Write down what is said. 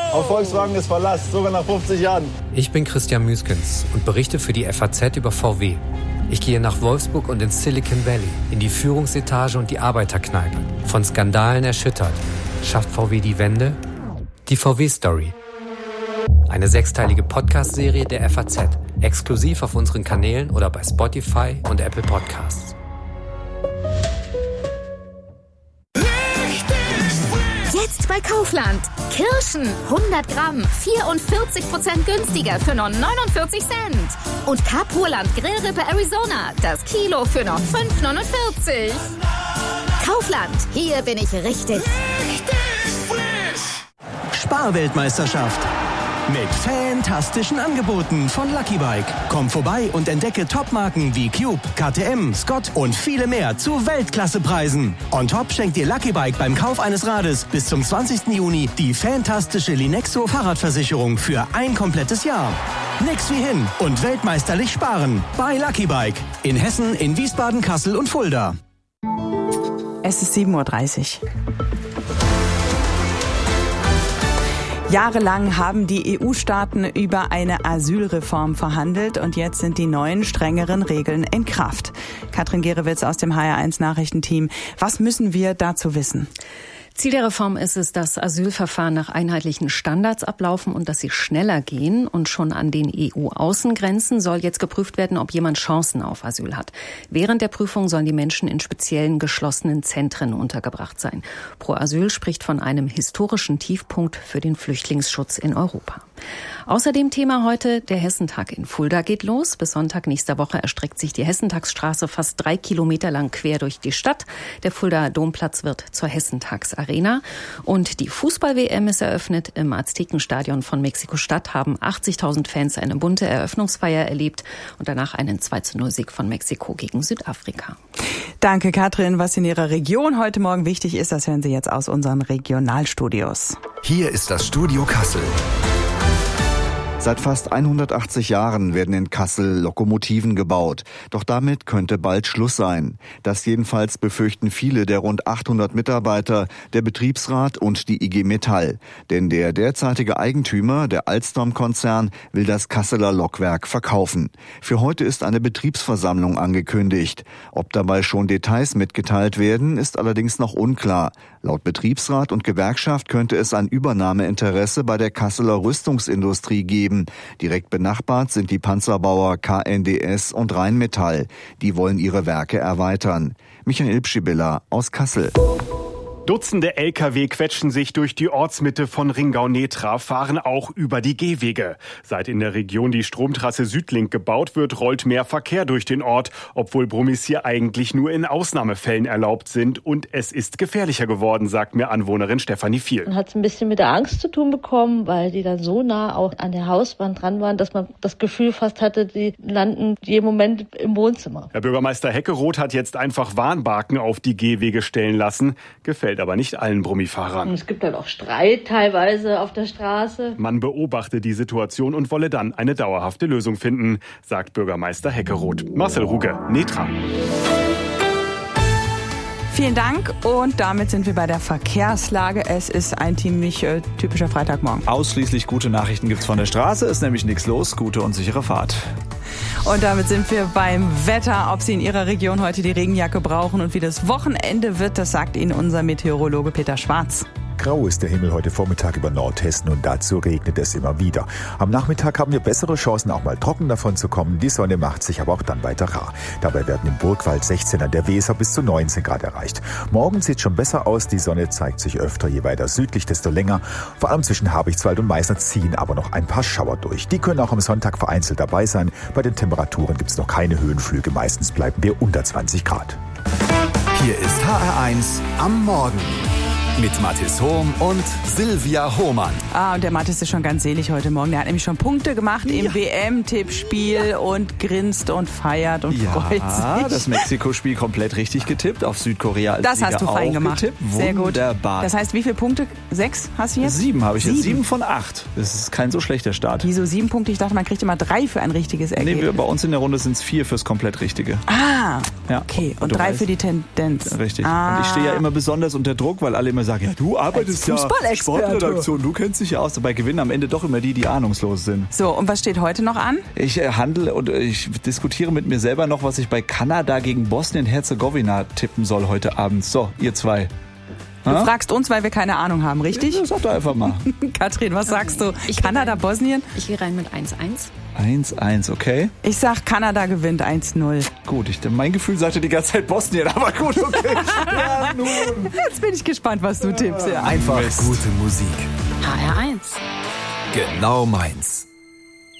Auf Volkswagen ist Verlass, sogar nach 50 Jahren. Ich bin Christian Müskens und berichte für die FAZ über VW. Ich gehe nach Wolfsburg und ins Silicon Valley, in die Führungsetage und die Arbeiterkneipe. Von Skandalen erschüttert. Schafft VW die Wende? Die VW-Story. Eine 6-teilige Podcast-Serie der FAZ. Exklusiv auf unseren Kanälen oder bei Spotify und Apple Podcasts. Jetzt bei Kaufland. Kirschen 100 Gramm, 44% günstiger für nur 49 Cent. Und Kapuland Grillrippe Arizona, das Kilo für nur 5,49. Kaufland, hier bin ich richtig frisch. Sparweltmeisterschaft. Mit fantastischen Angeboten von Lucky Bike. Komm vorbei und entdecke Topmarken wie Cube, KTM, Scott und viele mehr zu Weltklassepreisen. On top schenkt dir Lucky Bike beim Kauf eines Rades bis zum 20. Juni die fantastische Linexo Fahrradversicherung für ein komplettes Jahr. Nix wie hin und weltmeisterlich sparen bei Lucky Bike. In Hessen, in Wiesbaden, Kassel und Fulda. Es ist 7:30 Uhr. Jahrelang haben die EU-Staaten über eine Asylreform verhandelt und jetzt sind die neuen, strengeren Regeln in Kraft. Katrin Gerewitz aus dem HR1 Nachrichtenteam. Was müssen wir dazu wissen? Ziel der Reform ist es, dass Asylverfahren nach einheitlichen Standards ablaufen und dass sie schneller gehen. Und schon an den EU-Außengrenzen soll jetzt geprüft werden, ob jemand Chancen auf Asyl hat. Während der Prüfung sollen die Menschen in speziellen geschlossenen Zentren untergebracht sein. Pro Asyl spricht von einem historischen Tiefpunkt für den Flüchtlingsschutz in Europa. Außerdem Thema heute, der Hessentag in Fulda geht los. Bis Sonntag nächster Woche erstreckt sich die Hessentagsstraße fast 3 Kilometer lang quer durch die Stadt. Der Fuldaer Domplatz wird zur Hessentagsarena. Und die Fußball-WM ist eröffnet. Im Aztekenstadion von Mexiko-Stadt haben 80.000 Fans eine bunte Eröffnungsfeier erlebt und danach einen 2:0-Sieg von Mexiko gegen Südafrika. Danke, Katrin. Was in Ihrer Region heute Morgen wichtig ist, das hören Sie jetzt aus unseren Regionalstudios. Hier ist das Studio Kassel. Seit fast 180 Jahren werden in Kassel Lokomotiven gebaut. Doch damit könnte bald Schluss sein. Das jedenfalls befürchten viele der rund 800 Mitarbeiter, der Betriebsrat und die IG Metall. Denn der derzeitige Eigentümer, der Alstom-Konzern, will das Kasseler Lokwerk verkaufen. Für heute ist eine Betriebsversammlung angekündigt. Ob dabei schon Details mitgeteilt werden, ist allerdings noch unklar. Laut Betriebsrat und Gewerkschaft könnte es ein Übernahmeinteresse bei der Kasseler Rüstungsindustrie geben. Direkt benachbart sind die Panzerbauer KNDS und Rheinmetall. Die wollen ihre Werke erweitern. Michael Pschibilla aus Kassel. Dutzende Lkw quetschen sich durch die Ortsmitte von Ringau-Netra, fahren auch über die Gehwege. Seit in der Region die Stromtrasse Südlink gebaut wird, rollt mehr Verkehr durch den Ort, obwohl Brummis hier eigentlich nur in Ausnahmefällen erlaubt sind. Und es ist gefährlicher geworden, sagt mir Anwohnerin Stefanie Viel. Man hat es ein bisschen mit der Angst zu tun bekommen, weil die dann so nah auch an der Hauswand dran waren, dass man das Gefühl fast hatte, die landen jeden Moment im Wohnzimmer. Herr Bürgermeister Heckeroth hat jetzt einfach Warnbarken auf die Gehwege stellen lassen. Gefällt aber nicht allen Brummifahrern. Und es gibt dann auch Streit teilweise auf der Straße. Man beobachte die Situation und wolle dann eine dauerhafte Lösung finden, sagt Bürgermeister Heckeroth. Marcel Ruge, Netra. Vielen Dank und damit sind wir bei der Verkehrslage. Es ist ein ziemlich typischer Freitagmorgen. Ausschließlich gute Nachrichten gibt's von der Straße, ist nämlich nichts los. Gute und sichere Fahrt. Und damit sind wir beim Wetter. Ob Sie in Ihrer Region heute die Regenjacke brauchen und wie das Wochenende wird, das sagt Ihnen unser Meteorologe Peter Schwarz. Grau ist der Himmel heute Vormittag über Nordhessen und dazu regnet es immer wieder. Am Nachmittag haben wir bessere Chancen, auch mal trocken davon zu kommen. Die Sonne macht sich aber auch dann weiter rar. Dabei werden im Burgwald 16, an der Weser bis zu 19 Grad erreicht. Morgen sieht schon besser aus. Die Sonne zeigt sich öfter, je weiter südlich, desto länger. Vor allem zwischen Habichtswald und Meißner ziehen aber noch ein paar Schauer durch. Die können auch am Sonntag vereinzelt dabei sein. Bei den Temperaturen gibt es noch keine Höhenflüge. Meistens bleiben wir unter 20 Grad. Hier ist HR1 am Morgen. Mit Mathis Hohm und Silvia Hohmann. Und der Mathis ist schon ganz selig heute Morgen. Der hat nämlich schon Punkte gemacht im WM-Tippspiel und grinst und feiert und freut sich. Das Mexiko-Spiel komplett richtig getippt. Auf Südkorea als Das Sieger hast du fein gemacht. Getippt. Sehr gut. Wunderbar. Das heißt, wie viele Punkte? 6 hast du jetzt? 7 habe ich jetzt. 7 von 8. Das ist kein so schlechter Start. Wieso 7 Punkte? Ich dachte, man kriegt immer 3 für ein richtiges Ergebnis. Nee, bei uns in der Runde sind es 4 fürs komplett Richtige. Ja. Okay. Und 3 für die Tendenz. Richtig. Und ich stehe ja immer besonders unter Druck, weil alle immer sagen, ja, du arbeitest ja Sportredaktion, du kennst dich ja aus. Dabei gewinnen am Ende doch immer die ahnungslos sind. So, und was steht heute noch an? Ich handle und ich diskutiere mit mir selber noch, was ich bei Kanada gegen Bosnien-Herzegowina tippen soll heute Abend. So, ihr zwei. Du fragst uns, weil wir keine Ahnung haben, richtig? Ja, sag doch einfach mal. Katrin, was sagst du? Kanada, Bosnien? Ich gehe rein mit 1-1. 1-1, okay. Ich sag, Kanada gewinnt 1-0. Gut, mein Gefühl sagte die ganze Zeit Bosnien, aber gut, okay. Ja, nun. Jetzt bin ich gespannt, was du tippst. Ja. Einfach gute Musik. HR1. Genau meins.